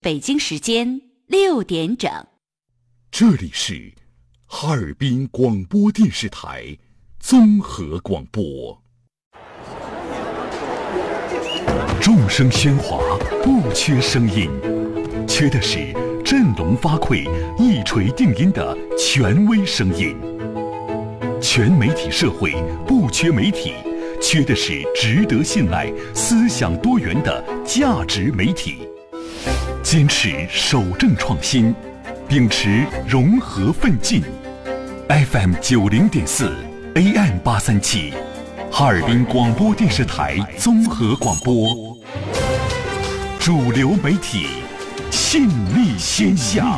北京时间6点整。 这里是哈尔滨广播电视台综合广播。众声喧哗，不缺声音，缺的是振聋发聩、一锤定音的权威声音。全媒体社会不缺媒体，缺的是值得信赖、思想多元的价值媒体。坚持守正创新，秉持融合奋进。FM 90.4 AM 837，哈尔滨广播电视台综合广播，主流媒体，信力天下。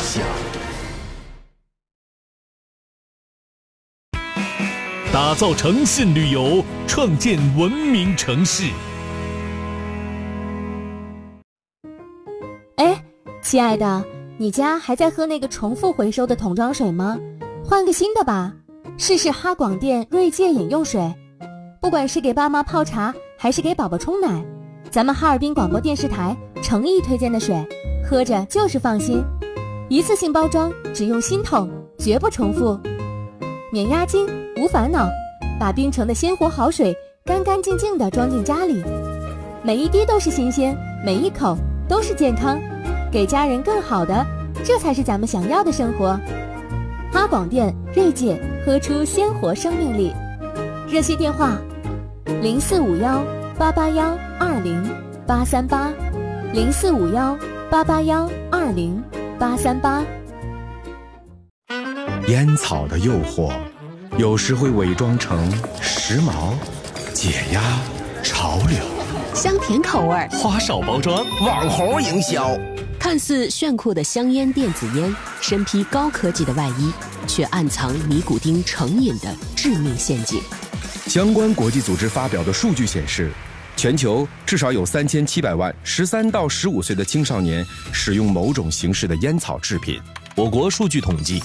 打造诚信旅游，创建文明城市。 哎，亲爱的，你家还在喝那个重复回收的桶装水吗？换个新的吧，试试哈广电锐界饮用水。不管是给爸妈泡茶，还是给宝宝冲奶，咱们哈尔滨广播电视台诚意推荐的水，喝着就是放心。一次性包装，只用新桶，绝不重复，免押金，无烦恼，把冰城的鲜活好水干干净净地装进家里，每一滴都是新鲜，每一口都是健康，给家人更好的，这才是咱们想要的生活。哈广电锐界，喝出鲜活生命力。热线电话0451-881-20838，0451-881-20838。 烟草的诱惑有时会伪装成时髦、解压、潮流， 香甜口味， 花哨包装， 网红营销， 看似炫酷的香烟电子烟，身披高科技的外衣，却暗藏尼古丁成瘾的致命陷阱。 相关国际组织发表的数据显示，全球至少有3700万13到15岁的青少年使用某种形式的烟草制品。 我国数据统计，